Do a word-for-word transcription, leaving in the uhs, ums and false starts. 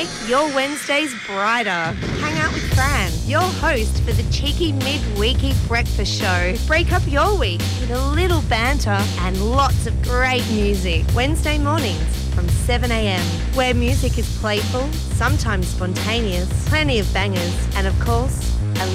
make your Wednesdays brighter. Hang out with Fran, your host for the cheeky mid-weeky breakfast show. Break up your week with a little banter and lots of great music. Wednesday mornings from seven a.m, where music is playful, sometimes spontaneous, plenty of bangers, and of course,